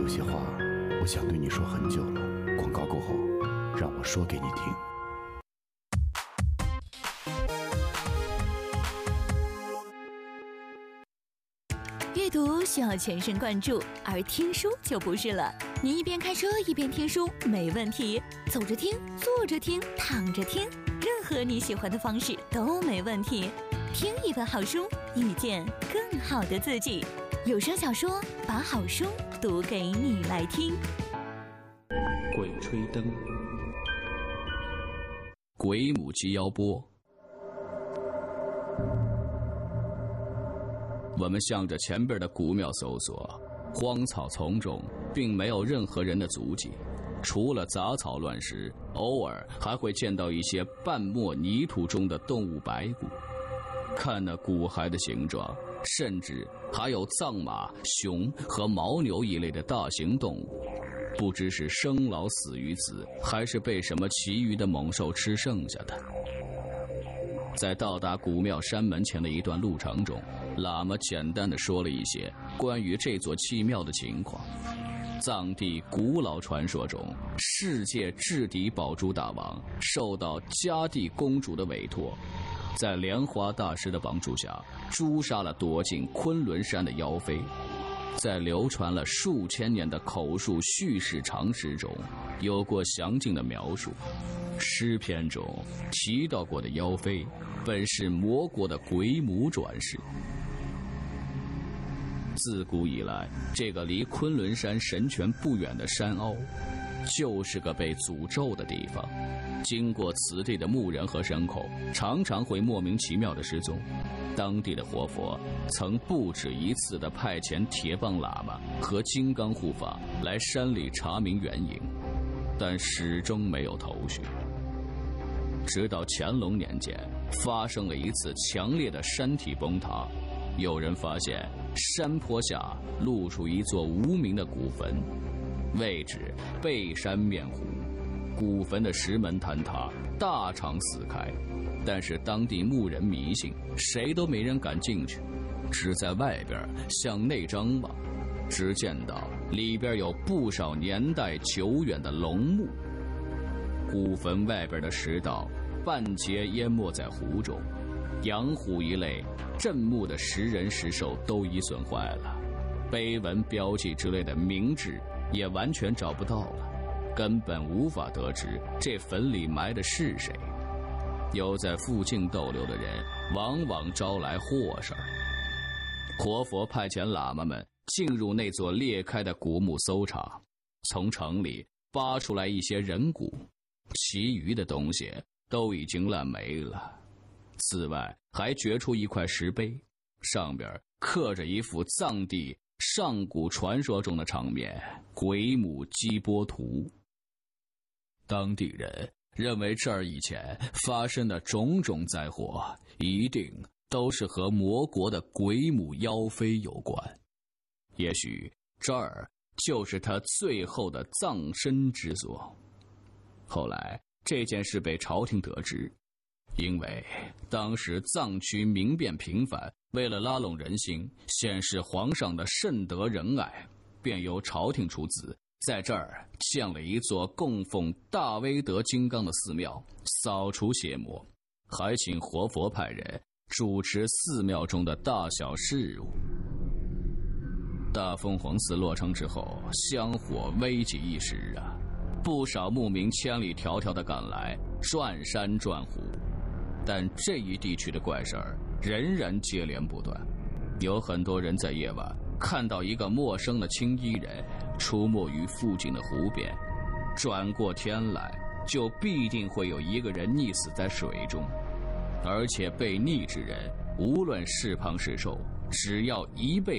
有些话我想对你说很久了，广告过后让我说给你听。 阅读需要全神贯注，而听书就不是了。你一边开车一边听书没问题，走着听、坐着听、躺着听，任何你喜欢的方式都没问题。听一本好书，遇见更好的自己。有声小说，把好书读给你来听。 鬼吹灯，鬼母鸡腰钵。我们向着前边的古庙搜索，荒草丛中并没有任何人的足迹，除了杂草乱石，偶尔还会见到一些半没泥土中的动物白骨。看那骨骸的形状，甚至还有藏马、熊和牦牛一类的大型动物，不知是生老死于此，还是被什么其余的猛兽吃剩下的。在到达古庙山门前的一段路程中，喇嘛简单地说了一些关于这座契庙的情况。藏地古老传说中，世界制敌宝珠大王受到迦地公主的委托，在莲花大师的帮助下，诛杀了躲进昆仑山的妖妃。在流传了数千年的口述叙事长诗中，有过详尽的描述。诗篇中提到过的妖妃，本是魔国的鬼母转世。自古以来，这个离昆仑山神泉不远的山凹，就是个被诅咒的地方。经过此地的牧人和牲口，常常会莫名其妙的失踪。当地的活佛曾不止一次地派遣铁棒喇嘛和金刚护法来山里查明原因，但始终没有头绪。直到乾隆年间，发生了一次强烈的山体崩塌，有人发现山坡下露出一座无名的古坟，位置背山面湖，古坟的石门坍塌，大敞四开。但是当地牧人迷信，谁都没人敢进去，只在外边向内张望，只见到里边有不少年代久远的龙墓。古坟外边的石道半截淹没在湖中，羊虎一类镇墓的石人石兽都已损坏了，碑文标记之类的名志也完全找不到了，根本无法得知这坟里埋的是谁。有在附近逗留的人往往招来祸事。活佛派遣喇嘛们进入那座裂开的古墓搜查，从城里扒出来一些人骨，其余的东西都已经烂没了。此外还掘出一块石碑，上边刻着一幅藏地上古传说中的场面——鬼母鸡钵图。当地人认为这儿以前发生的种种灾祸，一定都是和魔国的鬼母妖妃有关。也许这儿就是他最后的葬身之所。后来这件事被朝廷得知，因为当时藏区民变频繁，为了拉拢人心，显示皇上的圣德仁爱，便由朝廷出资，在这儿建了一座供奉大威德金刚的寺庙，扫除邪魔，还请活佛派人主持寺庙中的大小事务。大凤凰寺落成之后，香火危急一时啊，不少牧民千里迢迢地赶来，转山转湖。但这一地区的怪事儿仍然接连不断，有很多人在夜晚看到一个陌生的青衣人出没于附近的湖边，转过天来就必定会有一个人溺死在水中，而且被溺之人无论是胖是瘦，只要一被